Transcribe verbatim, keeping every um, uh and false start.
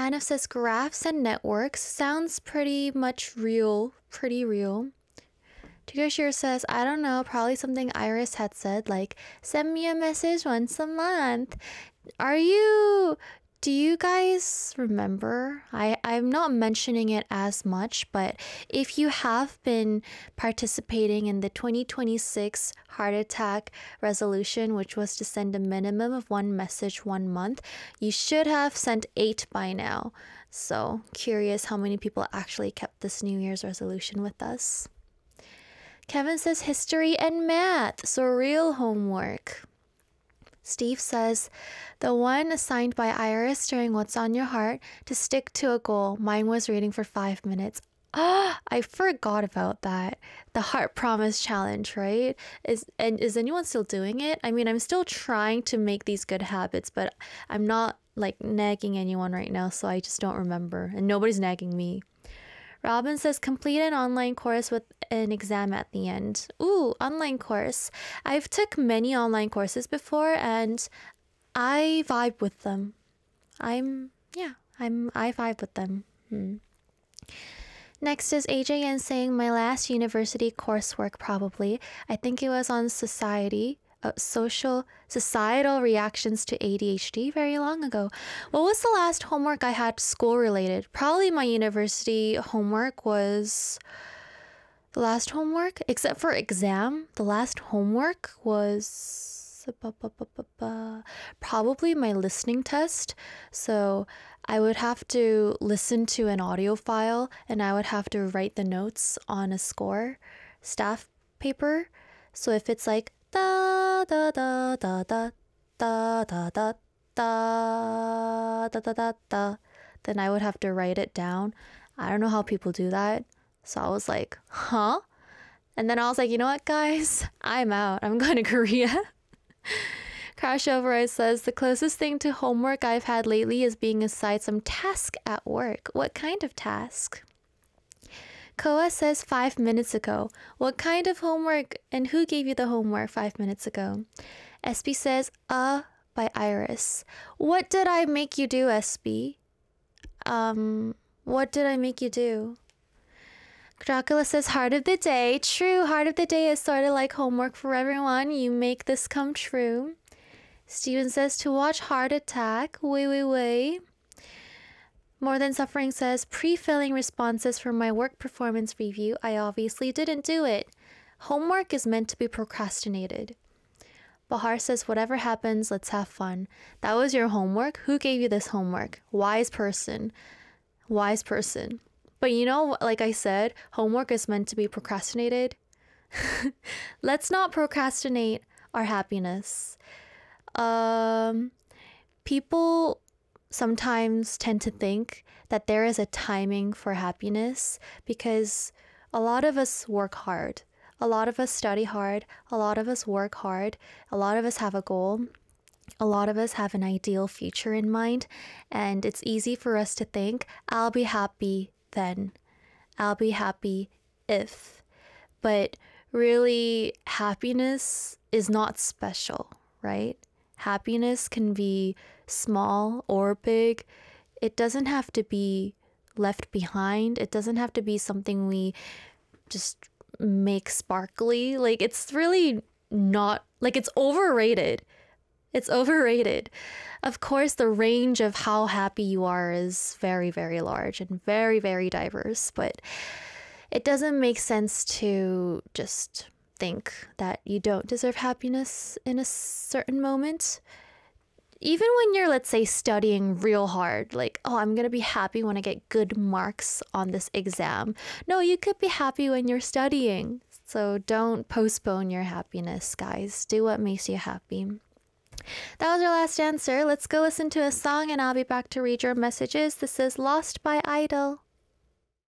Anna says graphs and networks. Sounds pretty much real. Pretty real. Tigashir says, I don't know, probably something Iris had said, like, send me a message once a month. Are you... Do you guys remember? I, I'm not mentioning it as much, but if you have been participating in the twenty twenty-six heart attack resolution, which was to send a minimum of one message one month, you should have sent eight by now. So curious how many people actually kept this New Year's resolution with us. Kevin says history and math, so real homework. Steve says, the one assigned by Iris during What's on Your Heart to stick to a goal. Mine was reading for five minutes. Ah, I forgot about that. The Heart Promise Challenge, right? Is and is anyone still doing it? I mean, I'm still trying to make these good habits, but I'm not like nagging anyone right now, so I just don't remember. And nobody's nagging me. Robin says, complete an online course with an exam at the end. Ooh, online course. I've took many online courses before and I vibe with them. I'm, yeah, I'm, I vibe with them. Hmm. Next is A J N saying, my last university coursework probably. I think it was on society. Uh, social societal reactions to A D H D very long ago. What was the last homework I had school related? Probably my university homework was the last homework, except for exam. The last homework was probably my listening test. So I would have to listen to an audio file and I would have to write the notes on a score staff paper. So if it's like da da da da da da da da da da da da da, then I would have to write it down. I don't know how people do that. So I was like, huh? And then I was like, you know what, guys? I'm out. I'm going to Korea. Crash Override says, the closest thing to homework I've had lately is being assigned some task at work. What kind of task? Koa says five minutes ago. What kind of homework and who gave you the homework five minutes ago? S B says, uh, by Iris. What did I make you do, S B? Um, what did I make you do? Dracula says, heart of the day. True, heart of the day is sort of like homework for everyone. You make this come true. Steven says, to watch Heart Attack. Wait, wait, wait. More Than Suffering says, pre-filling responses for my work performance review. I obviously didn't do it. Homework is meant to be procrastinated. Bahar says, whatever happens, let's have fun. That was your homework? Who gave you this homework? Wise person. Wise person. But you know, like I said, homework is meant to be procrastinated. Let's not procrastinate our happiness. Um, people sometimes tend to think that there is a timing for happiness because a lot of us work hard. A lot of us study hard. A lot of us work hard. A lot of us have a goal. A lot of us have an ideal future in mind. And it's easy for us to think, I'll be happy then. I'll be happy if. But really, happiness is not special, right? Happiness can be small or big. It doesn't have to be left behind. It doesn't have to be something we just make sparkly. Like, it's really not, like, it's overrated. It's overrated. Of course, the range of how happy you are is very, very large and very, very diverse, but it doesn't make sense to just think that you don't deserve happiness in a certain moment. Even when you're, let's say, studying real hard, like, oh, I'm going to be happy when I get good marks on this exam. No, you could be happy when you're studying. So don't postpone your happiness, guys. Do what makes you happy. That was our last answer. Let's go listen to a song and I'll be back to read your messages. This is Lost by Idol.